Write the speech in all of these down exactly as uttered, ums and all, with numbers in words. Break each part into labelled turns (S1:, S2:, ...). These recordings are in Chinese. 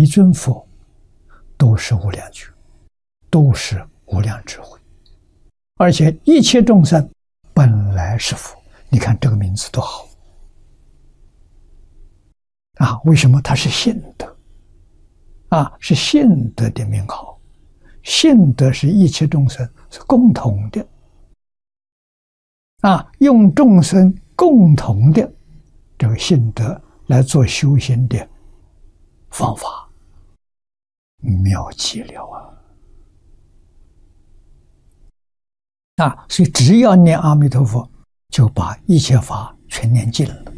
S1: 尊佛都是无量觉，都是无量智慧，而且一切众生本来是佛。你看这个名字多好啊！为什么它是信德啊？是信德的名号，信德是一切众生是共同的啊，用众生共同的这个信德来做修行的方法，妙极了啊！啊，所以只要念阿弥陀佛，就把一切法全念尽了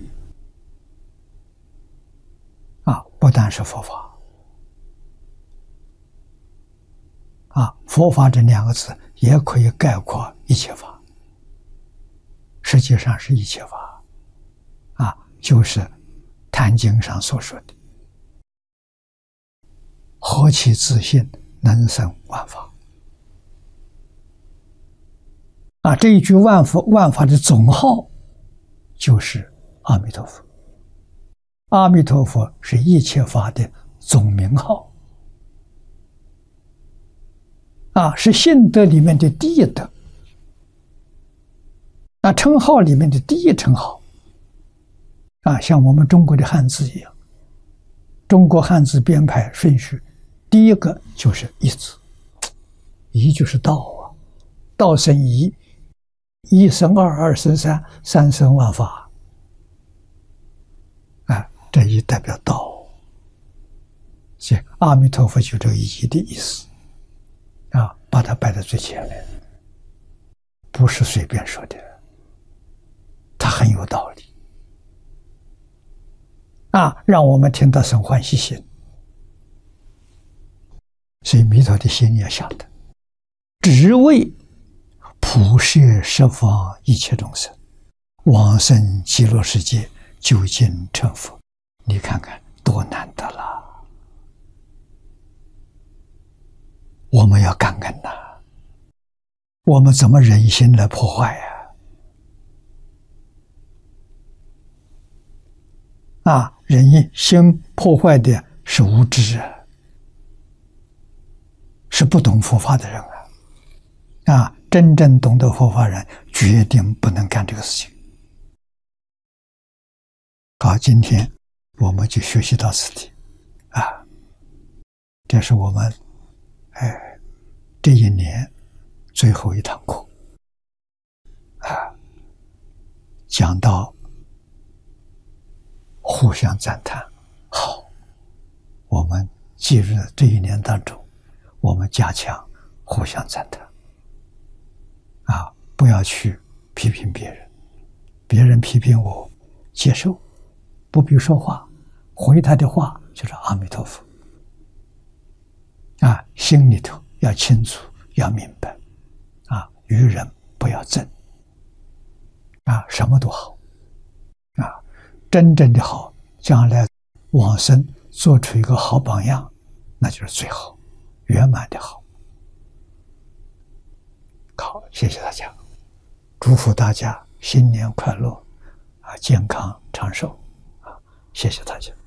S1: 啊！不但是佛法啊，佛法这两个字也可以概括一切法，实际上是一切法啊，就是《坛经》上所说的何其自信，能生万法啊！这一句万佛万法的总号就是阿弥陀佛。阿弥陀佛是一切法的总名号啊，是信德里面的第一德，那称号里面的第一称号啊，像我们中国的汉字一样，中国汉字编排顺序，第一个就是一字，一就是道啊，道生一，一生二，二生三，三生万法，啊，这一代表道，所以阿弥陀佛就这个一的意思啊，把它摆在最前面，不是随便说的，它很有道理啊，让我们听到生欢喜心。所以弥陀的心也晓得，只为普摄十方一切众生，往生极乐世界，究竟成佛。你看看多难得了，我们要感恩呐、啊！我们怎么忍心来破坏呀、啊？啊，忍心破坏的是无知啊！是不懂佛法的人啊！啊，真正懂得佛法人，决定不能干这个事情。好，今天我们就学习到此地，啊，这是我们哎这一年最后一堂课，啊，讲到互相赞叹，好，我们记住这一年当中。我们加强互相赞叹啊，不要去批评别人，别人批评我，接受，不必说话，回他的话就是阿弥陀佛啊，心里头要清楚，要明白啊，与人不要争啊，什么都好啊，真正的好，将来往生做出一个好榜样，那就是最好。圆满的好，好，谢谢大家，祝福大家新年快乐啊，健康长寿啊，谢谢大家。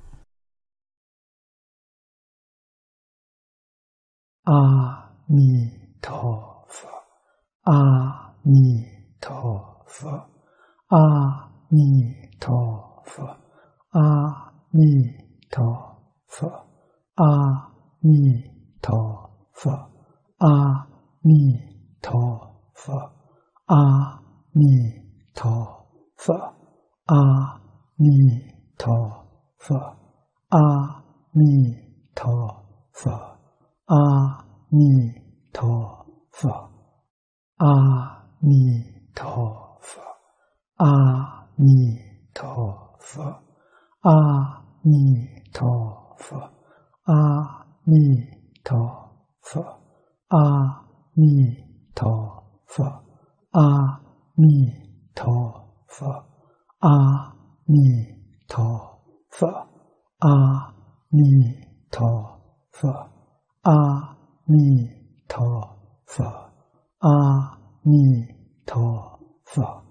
S1: 阿弥陀佛，阿弥陀佛，阿弥陀佛，阿弥陀佛，阿弥。陀佛，阿弥陀佛，阿弥陀佛，阿弥陀佛，阿弥陀佛，阿弥陀佛，阿弥陀佛，阿弥陀佛，阿弥陀佛，阿弥陀佛，阿弥陀佛，阿弥陀佛，阿弥陀佛，阿弥陀佛，阿弥陀佛，阿弥陀佛。